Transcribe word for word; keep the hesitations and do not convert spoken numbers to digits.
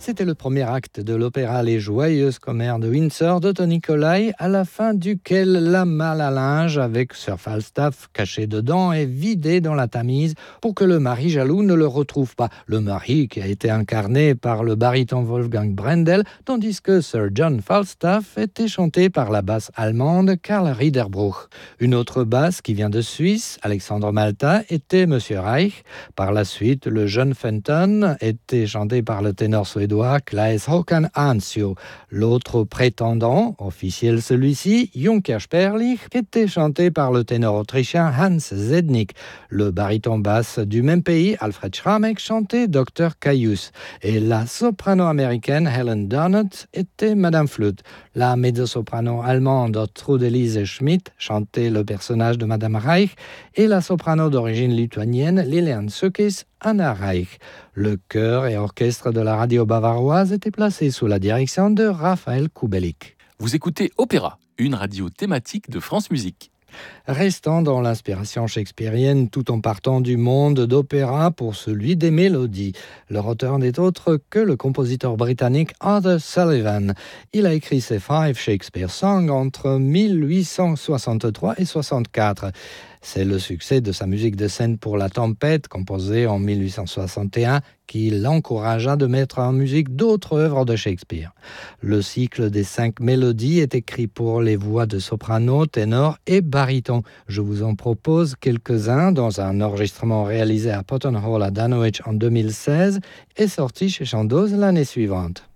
C'était le premier acte de l'opéra Les Joyeuses Commères de Windsor de Tony Colai, à la fin duquel la malle à linge avec Sir Falstaff caché dedans est vidée dans la Tamise pour que le mari jaloux ne le retrouve pas. Le mari qui a été incarné par le baryton Wolfgang Brendel, tandis que Sir John Falstaff était chanté par la basse allemande Karl Riederbruch. Une autre basse qui vient de Suisse, Alexandre Malta, était Monsieur Reich. Par la suite, le jeune Fenton était chanté par le ténor suédois Claes Håkan Hansio. L'autre prétendant, officiel celui-ci, Junker Sperlich, était chanté par le ténor autrichien Hans Zednik. Le baryton basse du même pays, Alfred Schramek, chantait docteur Caius. Et la soprano américaine Helen Donut était Madame Flute. La mezzo-soprano allemande Trudelise Schmidt chantait le personnage de Madame Reich et la soprano d'origine lituanienne Lilian Sukis, Anna Reich. Le chœur et orchestre de la radio bavaroise étaient placés sous la direction de Raphaël Kubelik. Vous écoutez Opéra, une radio thématique de France Musique. Restant dans l'inspiration shakespearienne tout en partant du monde d'opéra pour celui des mélodies. Leur auteur n'est autre que le compositeur britannique Arthur Sullivan. Il a écrit ses Five Shakespeare Songs entre mille huit cent soixante-trois et soixante-quatre. C'est le succès de sa musique de scène pour La Tempête, composée en mille huit cent soixante et un, qui l'encouragea de mettre en musique d'autres œuvres de Shakespeare. Le cycle des cinq mélodies est écrit pour les voix de soprano, ténor et baryton. Je vous en propose quelques-uns dans un enregistrement réalisé à Potton Hall à Danwich en deux mille seize et sorti chez Chandos l'année suivante.